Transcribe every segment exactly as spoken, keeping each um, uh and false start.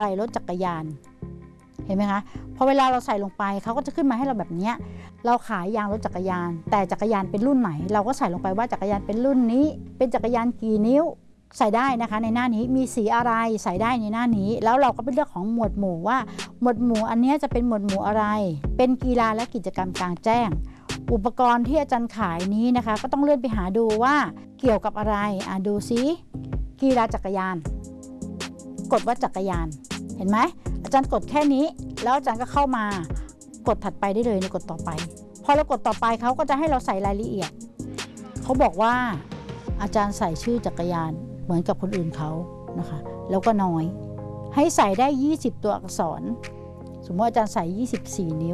ใส่รถจักรยานเห็นไหมคะพอเวลาเราใส่ลงไปเขาก็จะขึ้นมาให้เราแบบนี้เราขายยางรถจักรยานแต่จักรยานเป็นรุ่นไหนเราก็ใส่ลงไปว่าจักรยานเป็นรุ่นนี้เป็นจักรยานกี่นิ้วใส่ได้นะคะในหน้านี้มีสีอะไรใส่ได้ในหน้านี้แล้วเราก็เป็นเรื่องของหมวดหมู่ว่าหมวดหมู่อันนี้จะเป็นหมวดหมู่อะไรเป็นกีฬาและกิจกรรมกลางแจ้งอุปกรณ์ที่อาจารย์ขายนี้นะคะก็ต้องเลื่อนไปหาดูว่าเกี่ยวกับอะไรอ่ะดูซิกีฬาจักรยานกดว่าจักรยานเห็นไหมอาจารย์กดแค่นี้แล้วอาจารย์ก็เข้ามากดถัดไปได้เลยในกดต่อไปพอเรากดต่อไปเขาก็จะให้เราใส่รายละเอียดเขาบอกว่าอาจารย์ใส่ชื่อจักรยานเหมือนกับคนอื่นเขานะคะแล้วก็น้อยให้ใส่ได้ยี่สิบตัวอักษรสมมติอาจารย์ใส่ยี่สิบสี่นิ้ว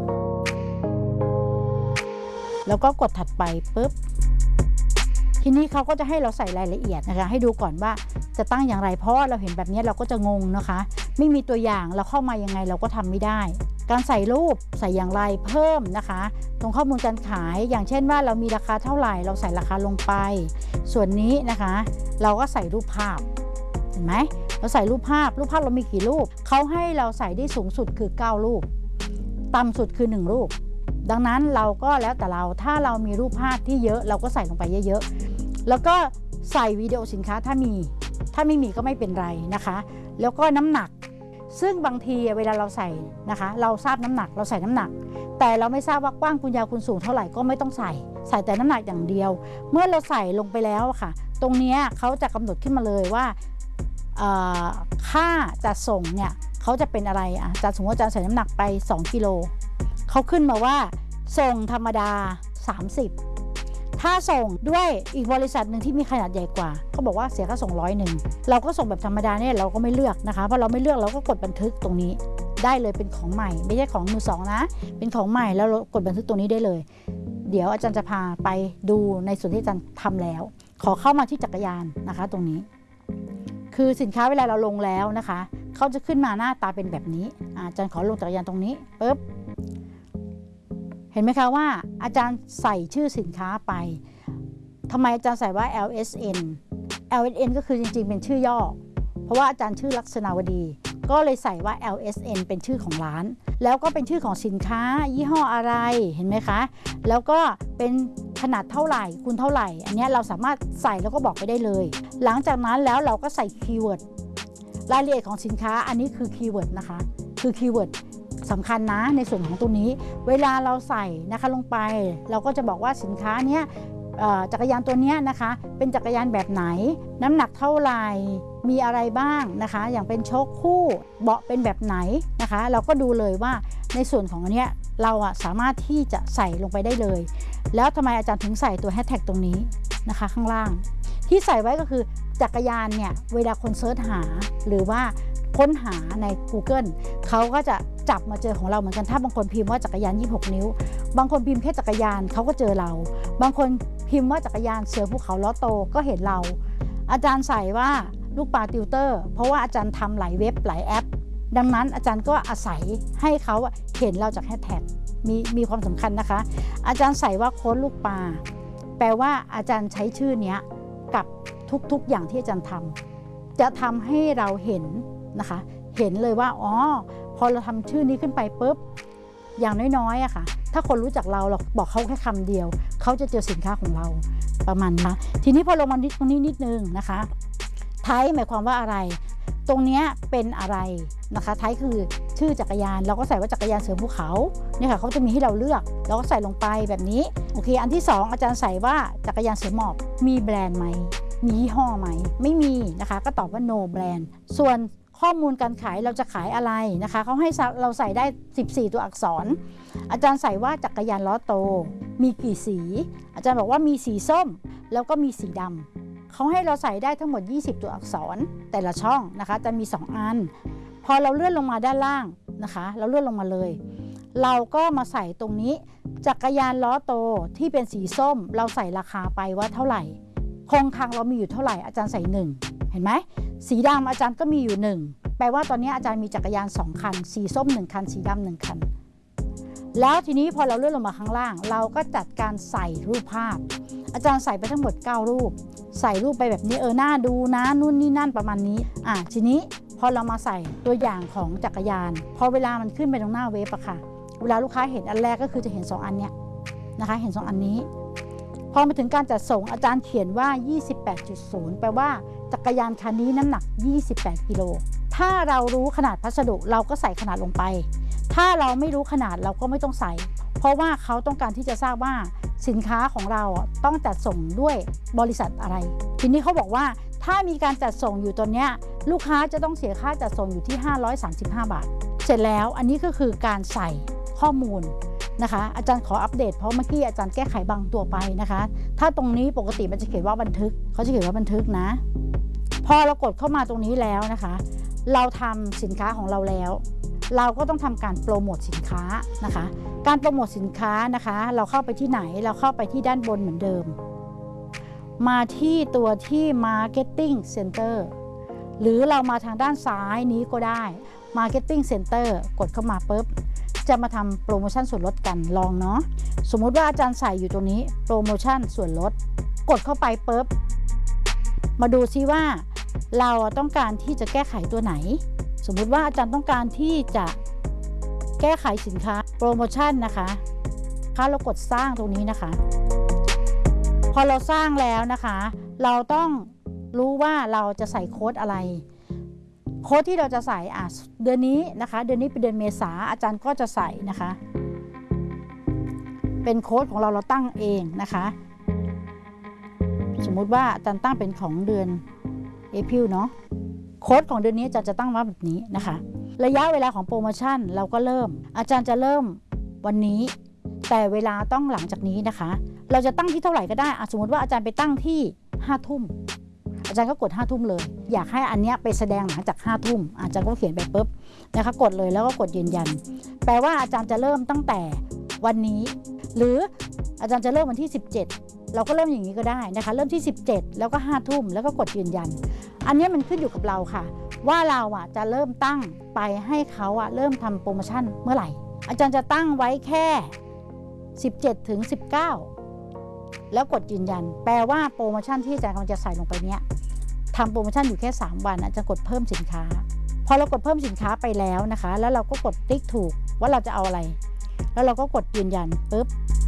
แล้วก็กดถัดไปปุ๊บทีนี้เขาก็จะให้เราใส่รายละเอียดนะคะให้ดูก่อนว่าจะตั้งอย่างไรเพราะว่าเราเห็นแบบนี้เราก็จะงงนะคะไม่มีตัวอย่างเราเข้ามายังไงเราก็ทำไม่ได้การใส่รูปใส่อย่างไรเพิ่มนะคะตรงข้อมูลการขายอย่างเช่นว่าเรามีราคาเท่าไหร่เราใส่ราคาลงไปส่วนนี้นะคะเราก็ใส่รูปภาพเห็นไหมเราใส่รูปภาพรูปภาพเรามีกี่รูปเขาให้เราใส่ได้สูงสุดคือเก้ารูปต่ำสุดคือหนึ่งรูปดังนั้นเราก็แล้วแต่เราถ้าเรามีรูปภาพที่เยอะเราก็ใส่ลงไปเยอะๆแล้วก็ใส่วิดีโอสินค้าถ้ามีถ้าไม่มีก็ไม่เป็นไรนะคะแล้วก็น้ำหนักซึ่งบางทีเวลาเราใส่นะคะเราทราบน้ำหนักเราใส่น้ำหนักแต่เราไม่ทราบว่ากว้างคุณยาวคุณสูงเท่าไหร่ก็ไม่ต้องใส่ใส่แต่น้ำหนักอย่างเดียวเมื่อเราใส่ลงไปแล้วค่ะตรงนี้เขาจะกำหนดขึ้นมาเลยว่าค่าจะส่งเนี่ยเขาจะเป็นอะไรอ่ะจะสมมติอาจารย์ใส่น้ำหนักไปสองกิโลเขาขึ้นมาว่าส่งธรรมดาสามสิบถ้าส่งด้วยอีกบริษัทหนึ่งที่มีขนาดใหญ่กว่าเขาบอกว่าเสียค่าส่งร้อยหนึ่งเราก็ส่งแบบธรรมดาเนี่ยเราก็ไม่เลือกนะคะเพราะเราไม่เลือกเราก็กดบันทึกตรงนี้ได้เลยเป็นของใหม่ไม่ใช่ของมือสองนะเป็นของใหม่แล้วเรากดบันทึกตรงนี้ได้เลยเดี๋ยวอาจารย์จะพาไปดูในส่วนที่อาจารย์ทำแล้วขอเข้ามาที่จักรยานนะคะตรงนี้คือสินค้าเวลาเราลงแล้วนะคะเขาจะขึ้นมาหน้าตาเป็นแบบนี้อาจารย์ขอลงจักรยานตรงนี้ปุ๊บเห็นไหมคะว่าอาจารย์ใส่ชื่อสินค้าไปทำไมอาจารย์ใส่ว่า แอล เอส เอ็น แอล เอส เอ็น ก็คือจริงๆเป็นชื่อย่อเพราะว่าอาจารย์ชื่อลักษณาวดีก็เลยใส่ว่า แอล เอส เอ็น เป็นชื่อของร้านแล้วก็เป็นชื่อของสินค้ายี่ห้ออะไรเห็นไหมคะแล้วก็เป็นขนาดเท่าไหร่คูณเท่าไหร่อันนี้เราสามารถใส่แล้วก็บอกไปได้เลยหลังจากนั้นแล้วเราก็ใส่คีย์เวิร์ดรายละเอียดของสินค้าอันนี้คือคีย์เวิร์ดนะคะคือคีย์เวิร์ดสำคัญนะในส่วนของตัวนี้เวลาเราใส่นะคะลงไปเราก็จะบอกว่าสินค้าเนี้ยจักรยานตัวนี้นะคะเป็นจักรยานแบบไหนน้ำหนักเท่าไหร่มีอะไรบ้างนะคะอย่างเป็นโชคคู่เบาะเป็นแบบไหนนะคะเราก็ดูเลยว่าในส่วนของอันเนี้ยเราอะสามารถที่จะใส่ลงไปได้เลยแล้วทำไมอาจารย์ถึงใส่ตัวแฮชแท็กตรงนี้นะคะข้างล่างที่ใส่ไว้ก็คือจักรยานเนี่ยเวลาคนเซิร์ชหาหรือว่าค้นหาใน Google เขาก็จะจับมาเจอของเราเหมือนกันถ้าบางคนพิมพ์ว่าจักรยานยี่สิบหกนิ้วบางคนพิมพ์แค่จักรยานเขาก็เจอเราบางคนพิมพ์ว่าจักรยานเสือภูเขาล้อโตก็เห็นเราอาจารย์ใส่ว่าลูกปลาติวเตอร์เพราะว่าอาจารย์ทำหลายเว็บหลายแอปดังนั้นอาจารย์ก็อาศัยให้เขาเห็นเราจากแฮชแท็กมีมีความสำคัญนะคะอาจารย์ใส่ว่าโค้ดลูกปลาแปลว่าอาจารย์ใช้ชื่อนี้กับทุกๆอย่างที่อาจารย์ทำจะทำให้เราเห็นนะคะเห็นเลยว่าอ๋อพอเราทำชื่อนี้ขึ้นไปปุ๊บอย่างน้อยๆอะค่ะถ้าคนรู้จักเราเราบอกเขาแค่คำเดียวเขาจะเจอสินค้าของเราประมาณนั้นทีนี้พอลงมาตรงนี้นิดนึงนะคะไทยหมายความว่าอะไรตรงนี้เป็นอะไรนะคะไทยคือชื่อจักรยานเราก็ใส่ว่าจักรยานเสือภูเขาเนี่ยค่ะเขาจะมีให้เราเลือกเราก็ใส่ลงไปแบบนี้โอเคอันที่สองอาจารย์ใส่ว่าจักรยานเสือหมอบมีแบรนด์ไหมมียี่ห้อไหมไม่มีนะคะก็ตอบว่า no brand ส่วนข้อมูลการขายเราจะขายอะไรนะคะเขาให้เราใส่ได้สิบสี่ตัวอักษรอาจารย์ใส่ว่าจักรยานล้อโตมีกี่สีอาจารย์บอกว่ามีสีส้มแล้วก็มีสีดำเขาให้เราใส่ได้ทั้งหมดยี่สิบตัวอักษรแต่ละช่องนะคะจะมีสองอันพอเราเลื่อนลงมาด้านล่างนะคะเราเลื่อนลงมาเลยเราก็มาใส่ตรงนี้จักรยานล้อโตที่เป็นสีส้มเราใส่ราคาไปว่าเท่าไหร่คงคลังเรามีอยู่เท่าไหร่อาจารย์ใส่หนึ่งเห็นไหมสีดำอาจารย์ก็มีอยู่หนึ่งแปลว่าตอนนี้อาจารย์มีจักรยานสองคันสีส้มหนึ่งคันสีดำหนึ่งคันแล้วทีนี้พอเราเลื่อนลงมาข้างล่างเราก็จัดการใส่รูปภาพอาจารย์ใส่ไปทั้งหมดเก้ารูปใส่รูปไปแบบนี้เออหน้าดูนะนู่นนี่นั่นประมาณนี้อ่ะทีนี้พอเรามาใส่ตัวอย่างของจักรยานพอเวลามันขึ้นไปตรงหน้าเว็บอะค่ะเวลาลูกค้าเห็นอันแรกก็คือจะเห็นสองอันเนี้ยนะคะเห็นสองอันนี้พอมาถึงการจัดส่งอาจารย์เขียนว่า ยี่สิบแปดจุดศูนย์ แปลว่าจักรยานคันนี้น้ำหนักยี่สิบแปดกิโลถ้าเรารู้ขนาดพัสดุเราก็ใส่ขนาดลงไปถ้าเราไม่รู้ขนาดเราก็ไม่ต้องใส่เพราะว่าเขาต้องการที่จะทราบว่าสินค้าของเราต้องจัดส่งด้วยบริษัทอะไรทีนี้เขาบอกว่าถ้ามีการจัดส่งอยู่ตัวเนี้ยลูกค้าจะต้องเสียค่าจัดส่งอยู่ที่ห้าร้อยสามสิบห้าบาทเสร็จแล้วอันนี้ก็คือการใส่ข้อมูลนะคะอาจารย์ขออัปเดตเพราะเมื่อกี้อาจารย์แก้ไขบางตัวไปนะคะถ้าตรงนี้ปกติมันจะเขียนว่าบันทึกเขาจะเขียนว่าบันทึกนะพอเรากดเข้ามาตรงนี้แล้วนะคะเราทำสินค้าของเราแล้วเราก็ต้องทำการโปรโมทสินค้านะคะการโปรโมทสินค้านะคะเราเข้าไปที่ไหนเราเข้าไปที่ด้านบนเหมือนเดิมมาที่ตัวที่ Marketing Center หรือเรามาทางด้านซ้ายนี้ก็ได้ Marketing Center กดเข้ามาปุ๊บจะมาทำโปรโมชั่นส่วนลดกันลองเนาะสมมุติว่าอาจารย์ใส่อยู่ตรงนี้โปรโมชั่นส่วนลดกดเข้าไปปุ๊บมาดูซิว่าเราต้องการที่จะแก้ไขตัวไหนสมมุติว่าอาจารย์ต้องการที่จะแก้ไขสินค้าโปรโมชั่นนะคะถ้าเรากดสร้างตรงนี้นะคะพอเราสร้างแล้วนะคะเราต้องรู้ว่าเราจะใส่โค้ดอะไรโค้ดที่เราจะใส่อ่ะเดือนนี้นะคะเดือนนี้เป็นเดือนเมษาอาจารย์ก็จะใส่นะคะเป็นโค้ดของเราเราตั้งเองนะคะสมมุติว่าอาจารย์ตั้งเป็นของเดือนเอพริลเนาะโค้ดของเดือนนี้อาจารย์จะตั้งมาแบบนี้นะคะระยะเวลาของโปรโมชั่นเราก็เริ่มอาจารย์จะเริ่มวันนี้แต่เวลาต้องหลังจากนี้นะคะเราจะตั้งที่เท่าไหร่ก็ได้สมมติว่าอาจารย์ไปตั้งที่ห้าทุ่มอาจารย์ก็กดห้าทุ่มเลยอยากให้อันเนี้ยไปแสดงหลังจากห้าทุ่มอาจารย์ก็เขียนไปปุ๊บนะคะกดเลยแล้วก็กดยืนยันแปลว่าอาจารย์จะเริ่มตั้งแต่วันนี้หรืออาจารย์จะเริ่มวันที่สิบเจ็ดเราก็เริ่มอย่างนี้ก็ได้นะคะเริ่มที่สิบเจ็ดแล้วก็ห้าทุ่มแล้วก็กดยืนยันอันนี้มันขึ้นอยู่กับเราค่ะว่าเราอ่ะจะเริ่มตั้งไปให้เขาอ่ะเริ่มทำโปรโมชั่นเมื่อไหร่อาจารย์จะตั้งไว้แค่สิบเจ็ดถึงสิบเก้าแล้วกดยืนยันแปลว่าโปรโมชั่นที่อาจารย์กำลังจะใส่ลงไปเนี้ยทำโปรโมชั่นอยู่แค่สามวันอาจจะกดเพิ่มสินค้าพอเรากดเพิ่มสินค้าไปแล้วนะคะแล้วเราก็กดติ๊กถูกว่าเราจะเอาอะไรแล้วเราก็กดยืนยันปุ๊บ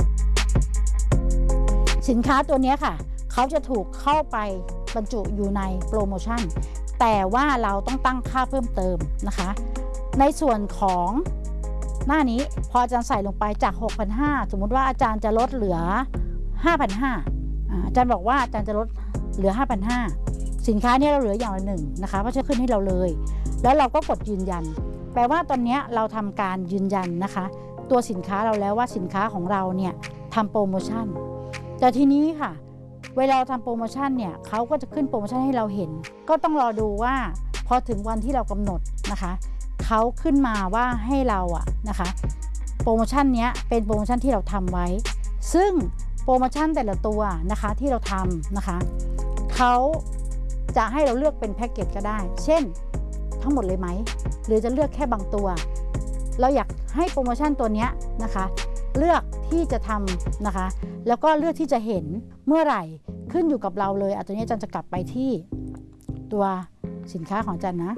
สินค้าตัวนี้ค่ะเขาจะถูกเข้าไปบรรจุอยู่ในโปรโมชั่นแต่ว่าเราต้องตั้งค่าเพิ่มเติมนะคะในส่วนของหน้านี้พออาจารย์ใส่ลงไปจาก หกพันห้าร้อย สมมุติว่าอาจารย์จะลดเหลือ ห้าพันห้าร้อย อาจารย์บอกว่าอาจารย์จะลดเหลือ ห้าพันห้าร้อย สินค้านี้เราเหลืออย่างละหนึ่งนะคะเพราะจะขึ้นให้เราเลยแล้วเราก็กดยืนยันแปลว่าตอนนี้เราทำการยืนยันนะคะตัวสินค้าเราแล้วว่าสินค้าของเราเนี่ยทำโปรโมชั่นแต่ทีนี้ค่ะเวลาเราทำโปรโมชั่นเนี่ยเขาก็จะขึ้นโปรโมชั่นให้เราเห็นก็ต้องรอดูว่าพอถึงวันที่เรากำหนดนะคะเขาขึ้นมาว่าให้เราอะนะคะโปรโมชั่นนี้เป็นโปรโมชั่นที่เราทำไว้ซึ่งโปรโมชั่นแต่ละตัวนะคะที่เราทำนะคะเขาจะให้เราเลือกเป็นแพ็กเกจก็ได้เช่นทั้งหมดเลยไหมหรือจะเลือกแค่บางตัวเราอยากให้โปรโมชั่นตัวนี้นะคะเลือกที่จะทำนะคะแล้วก็เลือกที่จะเห็นเมื่อไหร่ขึ้นอยู่กับเราเลยอ่ะตัวนี้อาจารย์จะกลับไปที่ตัวสินค้าของอาจารย์นะ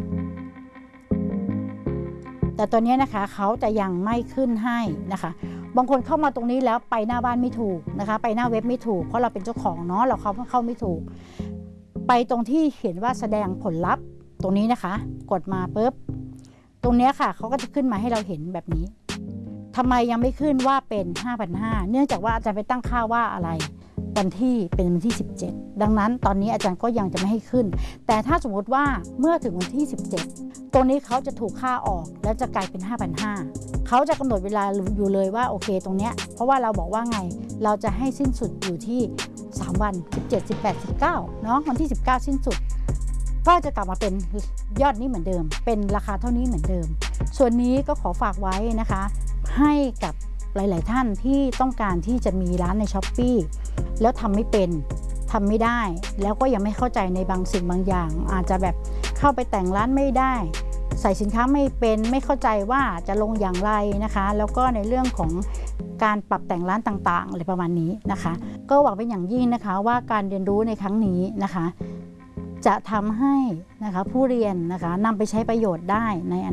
แต่ตัวนี้นะคะเขาจะยังไม่ขึ้นให้นะคะบางคนเข้ามาตรงนี้แล้วไปหน้าบ้านไม่ถูกนะคะไปหน้าเว็บไม่ถูกเพราะเราเป็นเจ้าของเนาะเราเข้าเข้าไม่ถูกไปตรงที่เขียนว่าแสดงผลลัพธ์ตรงนี้นะคะกดมาปุ๊บตรงนี้ค่ะเขาก็จะขึ้นมาให้เราเห็นแบบนี้ทำไมยังไม่ขึ้นว่าเป็น ห้าพันห้าร้อย เนื่องจากว่าอาจารย์ไปตั้งค่าว่าอะไรวันที่เป็นวันที่สิบเจ็ดดังนั้นตอนนี้อาจารย์ก็ยังจะไม่ให้ขึ้นแต่ถ้าสมมติว่าเมื่อถึงวันที่สิบเจ็ดตรงนี้เขาจะถูกค่าออกแล้วจะกลายเป็น ห้าพันห้าร้อย เขาจะกำหนดเวลาอยู่เลยว่าโอเคตรงเนี้ยเพราะว่าเราบอกว่าไงเราจะให้สิ้นสุดอยู่ที่สามวันสิบเจ็ด สิบแปด สิบเก้าเนาะวันที่สิบเก้าสิ้นสุดก็จะกลับมาเป็นยอดนี้เหมือนเดิมเป็นราคาเท่านี้เหมือนเดิมส่วนนี้ก็ขอฝากไว้นะคะให้กับหลายๆท่านที่ต้องการที่จะมีร้านใน ช้อปปี้ แล้วทำไม่เป็นทำไม่ได้แล้วก็ยังไม่เข้าใจในบางสิ่งบางอย่างอาจจะแบบเข้าไปแต่งร้านไม่ได้ใส่สินค้าไม่เป็นไม่เข้าใจว่าจะลงอย่างไรนะคะแล้วก็ในเรื่องของการปรับแต่งร้านต่างๆอะไรประมาณนี้นะคะก็หวังเป็นอย่างยิ่งนะคะว่าการเรียนรู้ในครั้งนี้นะคะจะทำให้นะคะผู้เรียนนะคะนำไปใช้ประโยชน์ได้ใน